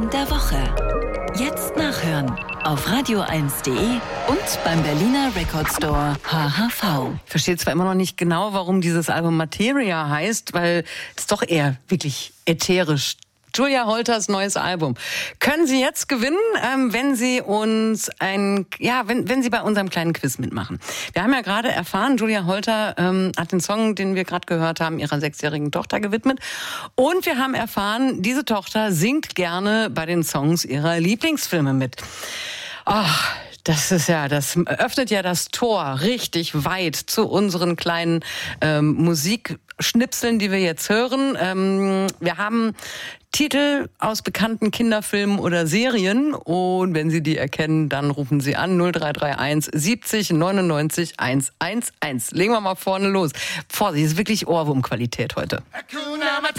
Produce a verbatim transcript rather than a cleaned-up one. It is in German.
Song der Woche. Jetzt nachhören auf radio eins punkt de und beim Berliner Record Store H H V. Ich verstehe zwar immer noch nicht genau, warum dieses Album Materia heißt, weil es doch eher wirklich ätherisch. Julia Holters neues Album. Können Sie jetzt gewinnen, ähm, wenn Sie uns ein, ja, wenn, wenn Sie bei unserem kleinen Quiz mitmachen. Wir haben ja gerade erfahren, Julia Holter ähm, hat den Song, den wir gerade gehört haben, ihrer sechsjährigen Tochter gewidmet. Und wir haben erfahren, diese Tochter singt gerne bei den Songs ihrer Lieblingsfilme mit. Ach, das ist ja, das öffnet ja das Tor richtig weit zu unseren kleinen ähm, Musikschnipseln, die wir jetzt hören. Ähm, wir haben Titel aus bekannten Kinderfilmen oder Serien und wenn Sie die erkennen, dann rufen Sie an null drei drei eins siebzig neunundneunzig hundertelf. Legen wir mal vorne los. Vorsicht, ist wirklich Ohrwurmqualität heute. Hakuna Matata.